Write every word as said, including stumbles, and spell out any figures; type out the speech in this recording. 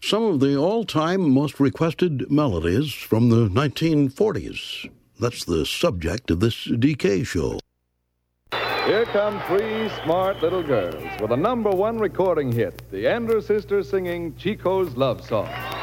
some of the all-time most requested melodies from the nineteen forties. That's the subject of this D K show. Here come three smart little girls with a number one recording hit, the Andrews Sisters singing Chico's Love Song.